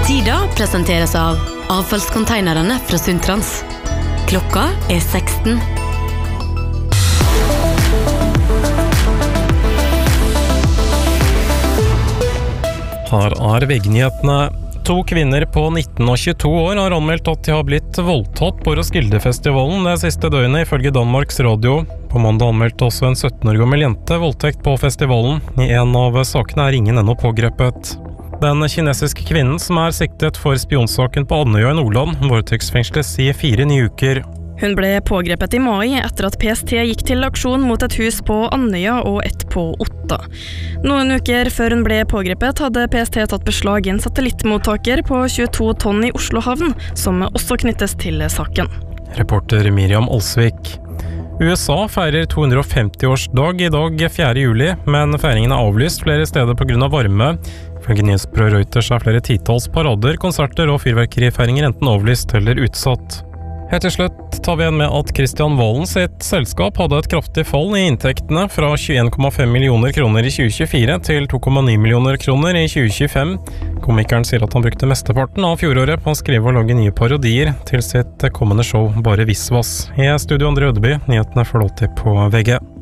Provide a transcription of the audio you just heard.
Tida presenteres av avfallskonteinerne fra Sundtrans. Klokka 16. Her VG-nyhetene. 2 kvinner på 19 og 22 år har anmeldt at de har blitt voldtatt på Roskilde-festivalen det siste døgnet, ifølge Danmarks Radio. På mandag anmeldte også en 17 år gammel jente voldtekt på festivalen. I en av sakene er ingen ennå pågrepet. Den kinesiske kvinnen som er siktet for spionsaken på Andøya i Nordland, voldtektsfengsles i 4 nye uker. Hun ble pågrepet i mai etter at PST gikk til aksjon mot et hus på Andøya og et på Otta. Noen uker før hun ble pågrepet hadde PST tatt beslag i en satellittmottaker på 22 tonn i Oslo havn, som også knyttes til saken. Reporter Miriam Olsvik. USA feirer 250-årsdag i dag 4. juli, men feiringen er avlyst flere steder på grunn av varme. Ifølge nyhetsbyrået Reuters er flere titalls parader, konserter og fyrverkerifeiringer enten avlyst eller utsatt. Helt til slutt tar vi igjen med at Kristian Valen sitt selskap hadde et kraftig fall i inntektene fra 21,5 millioner kroner i 2024 til 2,9 millioner kroner i 2025. Komikeren sier at han brukte mesteparten av fjoråret på å skrive og lage nye parodier til sitt kommende show Bare Visvas. I studio Andre Ødeby, nyhetene får lov til på VG.